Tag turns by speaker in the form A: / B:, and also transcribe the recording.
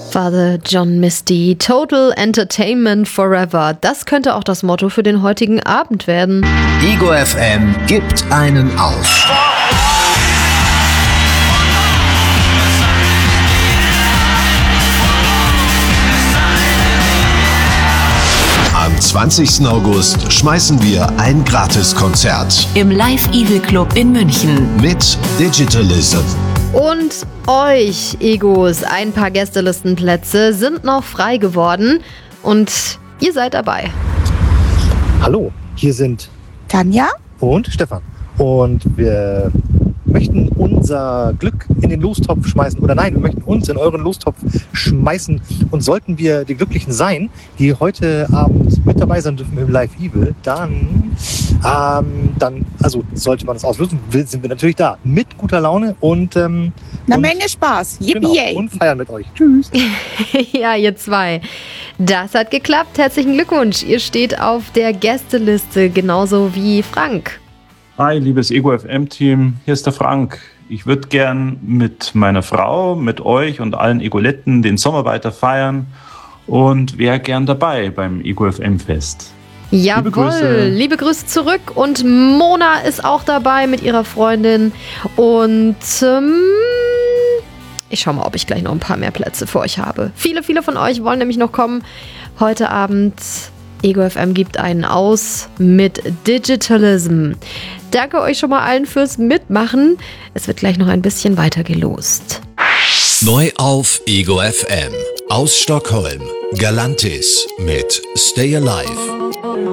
A: Father John Misty, Total Entertainment Forever. Das könnte auch das Motto für den heutigen Abend werden.
B: Ego FM gibt einen auf. Am 20. August schmeißen wir ein Gratiskonzert
C: im Live Evil Club in München
B: mit Digitalism.
A: Und euch, Egos, ein paar Gästelistenplätze sind noch frei geworden und ihr seid dabei.
D: Hallo, hier sind
E: Tanja
D: und Stefan. Und wir möchten unser Glück in den Lostopf schmeißen. Oder nein, wir möchten uns in euren Lostopf schmeißen. Und sollten wir die Glücklichen sein, die heute Abend mit dabei sein dürfen im Live Evil, dann sollte man es auslösen, sind wir natürlich da. Mit guter Laune und
E: eine Menge Spaß. Yippie
D: genau, und feiern mit euch. Tschüss.
A: Ja, ihr zwei. Das hat geklappt. Herzlichen Glückwunsch. Ihr steht auf der Gästeliste, genauso wie Frank.
F: Hi, liebes Ego FM-Team, hier ist der Frank. Ich würde gern mit meiner Frau, mit euch und allen Egoletten den Sommer weiter feiern und wäre gern dabei beim Ego FM-Fest.
A: Jawohl, liebe Grüße zurück und Mona ist auch dabei mit ihrer Freundin und ich schaue mal, ob ich gleich noch ein paar mehr Plätze für euch habe. Viele von euch wollen nämlich noch kommen. Heute Abend Ego FM gibt einen aus mit Digitalism. Danke euch schon mal allen fürs Mitmachen. Es wird gleich noch ein bisschen weiter gelost.
B: Neu auf Ego FM. Aus Stockholm. Galantis mit Stay Alive.